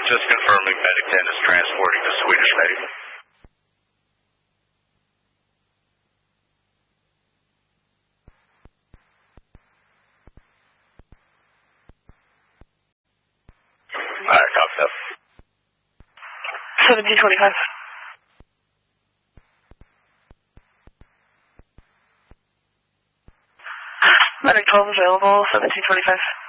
Just confirming Medic 10 is transporting to Swedish Medic. Alright, copy that. 1725. Medic 12 available, 1725.